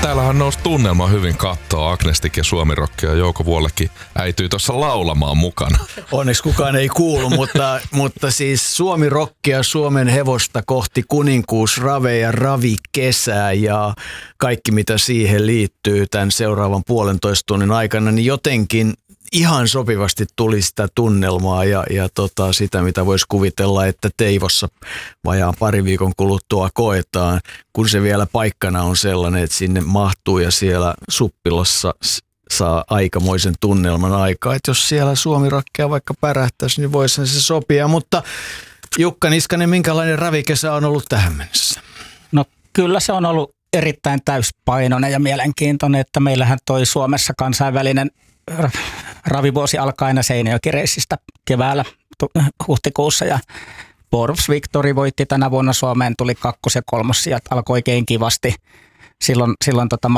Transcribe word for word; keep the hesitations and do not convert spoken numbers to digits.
täällähän nousi tunnelma hyvin kattoa. Agnestik ja Suomi Rock ja Jouko Vuolekin äityy tuossa laulamaan mukana. Onneksi kukaan ei kuulu, mutta, mutta siis Suomi Rockia, Suomen hevosta kohti kuninkuus Rave ja Ravi kesää ja kaikki mitä siihen liittyy tämän seuraavan puolentoista tunnin aikana, niin jotenkin ihan sopivasti tuli sitä tunnelmaa ja, ja tota, sitä, mitä voisi kuvitella, että Teivossa vajaan pari viikon kuluttua koetaan, kun se vielä paikkana on sellainen, että sinne mahtuu ja siellä Suppilassa saa aikamoisen tunnelman aikaa. Että jos siellä Suomi Rockia vaikka pärähtäisi, niin voisi se sopia. Mutta Jukka Niskanen, minkälainen ravikesä on ollut tähän mennessä? No kyllä se on ollut erittäin täyspainoinen ja mielenkiintoinen, että meillähän toi Suomessa kansainvälinen ravivuosi alkaa aina Seinäjoki-reissistä keväällä huhtikuussa ja Borps Victory voitti tänä vuonna Suomeen, tuli kakkos- ja kolmos, sieltä alkoi oikein kivasti. Silloin, silloin tota